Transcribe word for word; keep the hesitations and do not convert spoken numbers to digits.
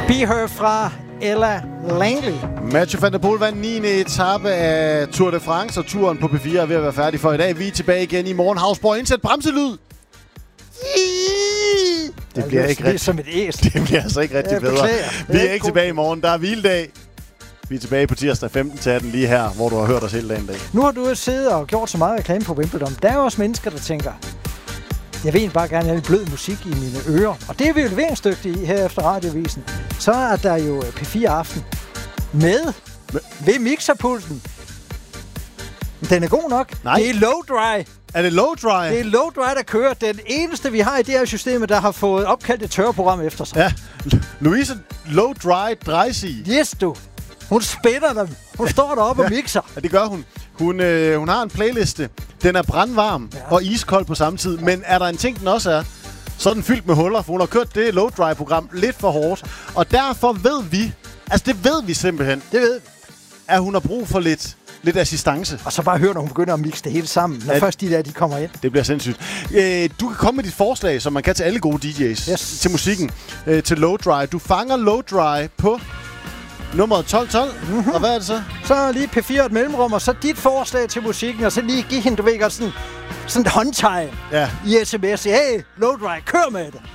Be Her fra Ella Langley. Mathieu van der Poel vandt niende etape af Tour de France, og turen på P fire er ved at være færdig for i dag. Vi er tilbage igen i morgen. Havsborg, indsæt bremselyd! Det bliver ikke rigtig som et æsel. Det bliver altså ikke rigtig bedre. Vi er ikke tilbage i morgen. Der er hviledag. Vi er tilbage på tirsdag femten til atten lige her, hvor du har hørt os hele dagen dag. Nu har du siddet og gjort så meget reklame på Wimbledon. Der er jo også mennesker, der tænker, jeg vil bare gerne have lidt blød musik i mine ører. Og det er vi jo leveringsdygtige i her efter Radiovisen. Så er der jo P fire Aften med ved mixerpulten. Den er god nok. Nej. Det er low dry. Er det low dry? Det er low dry, der kører. Den eneste, vi har i det her system, der har fået opkaldt et tørreprogram efter sig. Ja. Louise Low Dry Dreisig. Yes, du. Hun spætter dem. Hun står deroppe ja. og mixer. Ja, det gør hun. Hun, øh, hun har en playliste. Den er brandvarm ja. og iskold på samme tid. Men er der en ting, den også er, så er den fyldt med huller, for hun har kørt det low dry program lidt for hårdt. Og derfor ved vi, altså det ved vi simpelthen, det ved vi, at hun har brug for lidt, lidt assistance. Og så bare hør, når hun begynder at mixe det hele sammen, når ja, først de der, de kommer ind. Det bliver sindssygt. Øh, du kan komme med dit forslag, som man kan til alle gode D J's, yes. til musikken, øh, til low dry. Du fanger low dry på nummeret tolv tolv, mm-hmm. og hvad er det så? Så lige P fire et mellemrum, og så dit forslag til musikken, og så lige give hende, du ved godt, sådan, sådan et håndtegn ja. i sms. Hey, low dry, kør med det.